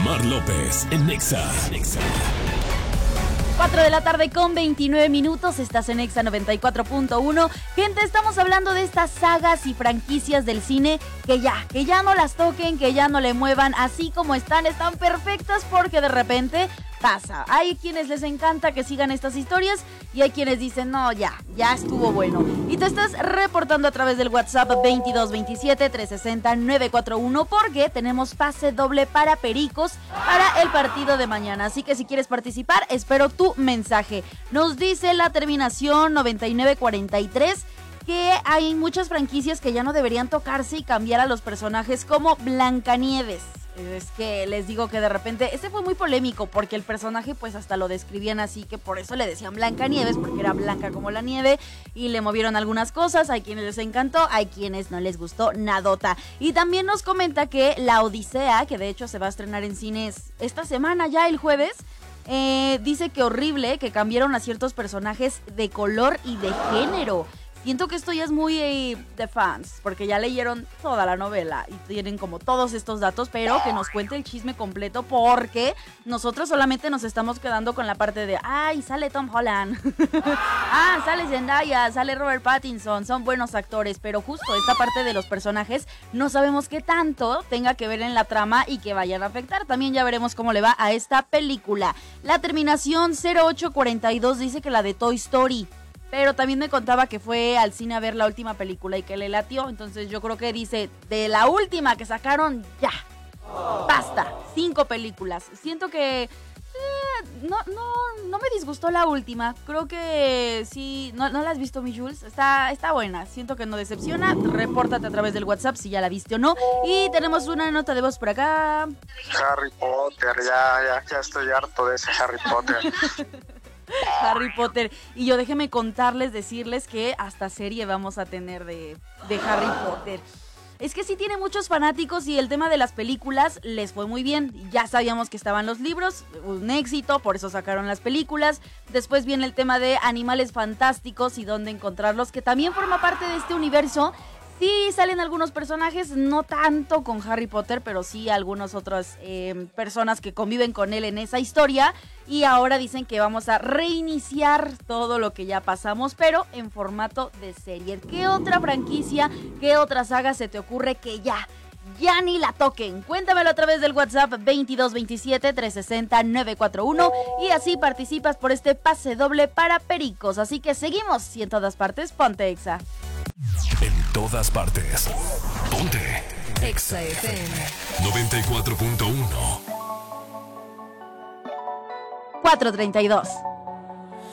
Omar López en Nexa. 4 de la tarde con 29 minutos, estás en Exa 94.1. Gente, estamos hablando de estas sagas y franquicias del cine que ya no las toquen, que ya no le muevan, así como están perfectas porque de repente pasa. Hay quienes les encanta que sigan estas historias y hay quienes dicen, no, ya estuvo bueno. Y te estás reportando a través del WhatsApp 2227-360-941 porque tenemos pase doble para Pericos para el partido de mañana. Así que si quieres participar, espero tu mensaje. Nos dice la terminación 9943 que hay muchas franquicias que ya no deberían tocarse y cambiar a los personajes como Blancanieves. Es que les digo que de repente, este fue muy polémico porque el personaje pues hasta lo describían así, que por eso le decían Blancanieves, porque era blanca como la nieve y le movieron algunas cosas, hay quienes les encantó, hay quienes no les gustó nadota. Y también nos comenta que La Odisea, que de hecho se va a estrenar en cines esta semana ya el jueves, dice que horrible, que cambiaron a ciertos personajes de color y de género. Siento que esto ya es muy de fans, porque ya leyeron toda la novela y tienen como todos estos datos, pero que nos cuente el chisme completo porque nosotros solamente nos estamos quedando con la parte de ¡ay, sale Tom Holland! Sale Zendaya, sale Robert Pattinson, son buenos actores, pero justo esta parte de los personajes no sabemos qué tanto tenga que ver en la trama y que vayan a afectar. También ya veremos cómo le va a esta película. La terminación 0842 dice que la de Toy Story. Pero también me contaba que fue al cine a ver la última película y que le latió. Entonces yo creo que dice, de la última que sacaron, ya, basta, 5 películas. Siento que no me disgustó la última. Creo que sí, ¿no la has visto, mi Jules? Está buena, siento que no decepciona. Repórtate a través del WhatsApp si ya la viste o no. Y tenemos una nota de voz por acá. Harry Potter, ya estoy harto de ese Harry Potter. Harry Potter. Y yo déjenme decirles que hasta serie vamos a tener de Harry Potter. Es que sí tiene muchos fanáticos y el tema de las películas les fue muy bien. Ya sabíamos que estaban los libros, un éxito, por eso sacaron las películas. Después viene el tema de animales fantásticos y dónde encontrarlos, que también forma parte de este universo. Sí salen algunos personajes, no tanto con Harry Potter, pero sí algunas otras personas que conviven con él en esa historia. Y ahora dicen que vamos a reiniciar todo lo que ya pasamos, pero en formato de serie. ¿Qué otra franquicia, qué otra saga se te ocurre que ya ni la toquen? Cuéntamelo a través del WhatsApp 2227-360-941 y así participas por este pase doble para Pericos. Así que seguimos y en todas partes, ponte Exa. En todas partes. Ponte Exa FM 94.1. 432.